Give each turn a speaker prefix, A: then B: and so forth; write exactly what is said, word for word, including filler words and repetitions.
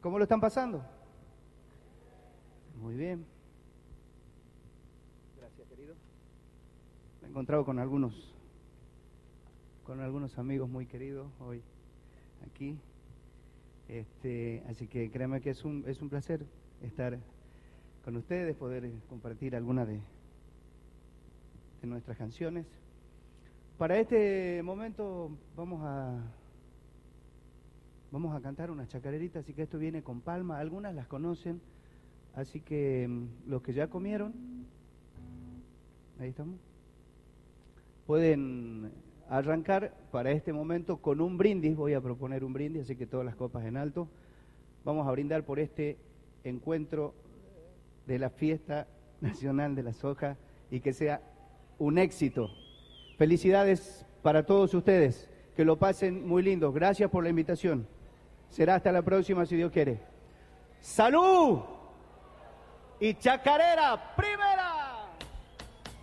A: ¿Cómo lo están pasando? Muy bien. Gracias, querido. Me he encontrado con algunos, con algunos amigos muy queridos hoy aquí. Este, así que créanme que es un, es un placer estar con ustedes, poder compartir algunas de, de nuestras canciones. Para este momento vamos a vamos a cantar una chacarerita, así que esto viene con palma. Algunas las conocen, así que los que ya comieron, ahí estamos, pueden arrancar para este momento con un brindis. Voy a proponer un brindis, así que todas las copas en alto. Vamos a brindar por este encuentro de la Fiesta Nacional de la Soja y que sea un éxito. Felicidades para todos ustedes, que lo pasen muy lindo. Gracias por la invitación. Será hasta la próxima, si Dios quiere. ¡Salud! Y chacarera primera.